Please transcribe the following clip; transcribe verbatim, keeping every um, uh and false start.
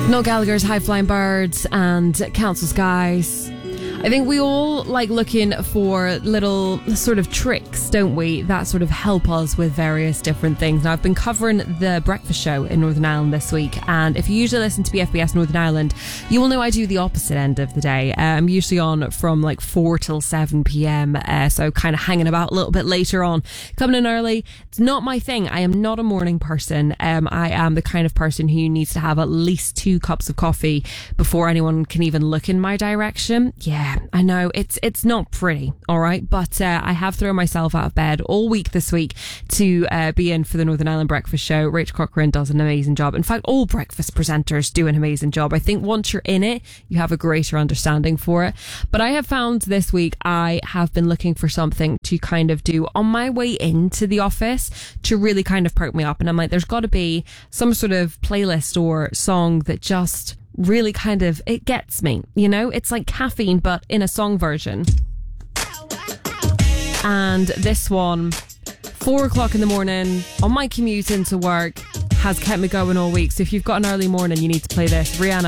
Noel Gallagher's High Flying Birds and Council Skies. I think we all like looking for little sort of tricks, don't we, that sort of help us with various different things. Now, I've been covering the breakfast show in Northern Ireland this week, and if you usually listen to B F B S Northern Ireland, you will know I do the opposite end of the day. Uh, I'm usually on from like four till seven p.m, uh, so kind of hanging about a little bit later on. Coming in early, it's not my thing. I am not a morning person. Um, I am the kind of person who needs to have at least two cups of coffee before anyone can even look in my direction. Yeah. I know it's it's not pretty, all right, but uh, I have thrown myself out of bed all week this week to uh, be in for the Northern Ireland Breakfast Show. Rachel Corcoran does an amazing job. In fact, all breakfast presenters do an amazing job. I think once you're in it, you have a greater understanding for it. But I have found this week I have been looking for something to kind of do on my way into the office to really kind of perk me up. And I'm like, there's got to be some sort of playlist or song that just really kind of, it gets me, you know? It's like caffeine, but in a song version. And this one, four o'clock in the morning, on my commute into work, has kept me going all week. So if you've got an early morning, you need to play this. Rihanna.